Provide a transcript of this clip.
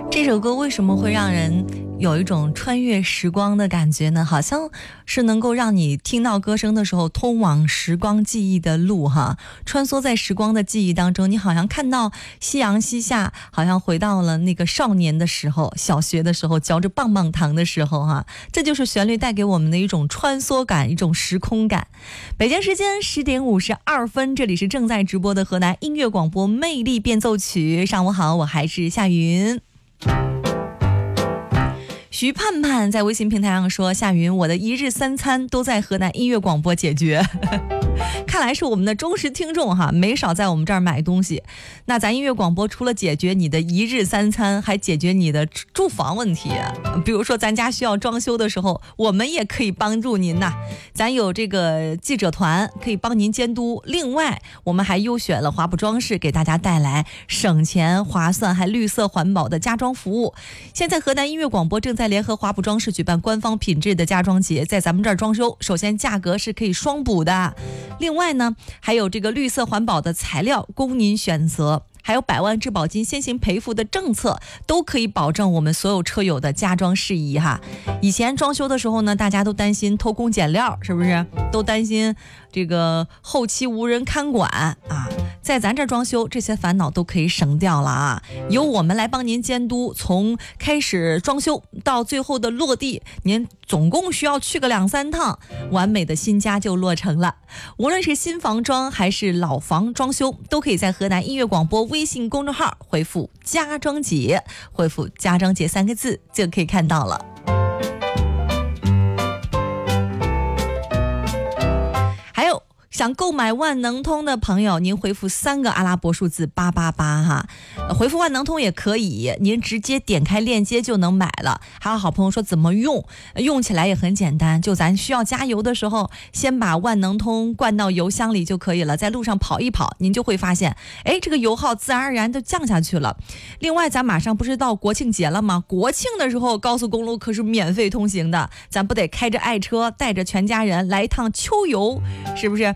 这首歌为什么会让人有一种穿越时光的感觉呢？好像是能够让你听到歌声的时候通往时光记忆的路哈，穿梭在时光的记忆当中，你好像看到夕阳西下，好像回到了那个少年的时候，小学的时候嚼着棒棒糖的时候哈，这就是旋律带给我们的一种穿梭感，一种时空感。北京时间10点52分，这里是正在直播的河南音乐广播魅力变奏曲。上午好，我还是夏云。徐盼盼在微信平台上说，夏云，我的一日三餐都在河南音乐广播解决。看来是我们的忠实听众哈，没少在我们这儿买东西。那咱音乐广播除了解决你的一日三餐，还解决你的住房问题。比如说咱家需要装修的时候，我们也可以帮助您呐。咱有这个记者团可以帮您监督。另外我们还优选了华普装饰，给大家带来省钱划算还绿色环保的家装服务。现在河南音乐广播正在联合华普装饰举办官方品质的家装节，在咱们这儿装修，首先价格是可以双补的。另外呢，还有这个绿色环保的材料供您选择，还有100万质保金先行赔付的政策，都可以保证我们所有车友的家装事宜哈。以前装修的时候呢，大家都担心偷工减料，是不是？都担心这个后期无人看管啊。在咱这装修，这些烦恼都可以省掉了啊！由我们来帮您监督，从开始装修到最后的落地，您总共需要去个2-3趟，完美的新家就落成了。无论是新房装还是老房装修，都可以在河南音乐广播微信公众号回复家装节，回复家装节3个字就可以看到了。想购买万能通的朋友，您回复3个阿拉伯数字888哈，回复万能通也可以，您直接点开链接就能买了。还有好朋友说怎么用，用起来也很简单，就咱需要加油的时候，先把万能通灌到油箱里就可以了，在路上跑一跑，您就会发现，这个油耗自然而然就降下去了。另外咱马上不是到国庆节了吗？国庆的时候高速公路可是免费通行的，咱不得开着爱车带着全家人来一趟秋游，是不是？